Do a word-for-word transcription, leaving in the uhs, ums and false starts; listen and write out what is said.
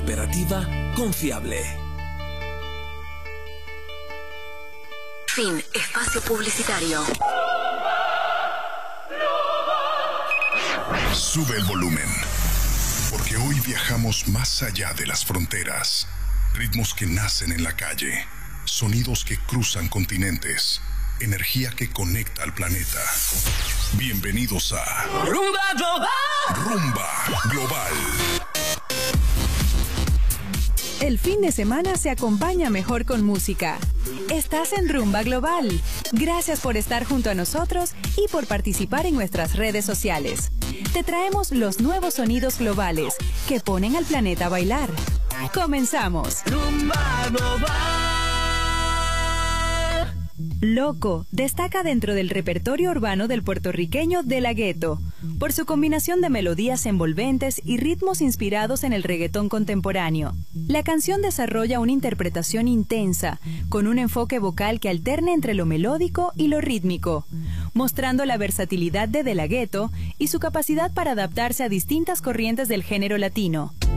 cooperativa confiable. Fin. Espacio publicitario. Sube el volumen, porque hoy viajamos más allá de las fronteras. Ritmos que nacen en la calle, sonidos que cruzan continentes, energía que conecta al planeta. Bienvenidos a Rumba Global. Rumba Global. El fin de semana se acompaña mejor con música. Estás en Rumba Global. Gracias por estar junto a nosotros y por participar en nuestras redes sociales. Te traemos los nuevos sonidos globales que ponen al planeta a bailar. ¡Comenzamos! Rumba Global. Loco destaca dentro del repertorio urbano del puertorriqueño De La Ghetto por su combinación de melodías envolventes y ritmos inspirados en el reggaetón contemporáneo. La canción desarrolla una interpretación intensa, con un enfoque vocal que alterna entre lo melódico y lo rítmico, mostrando la versatilidad de De La Ghetto y su capacidad para adaptarse a distintas corrientes del género latino.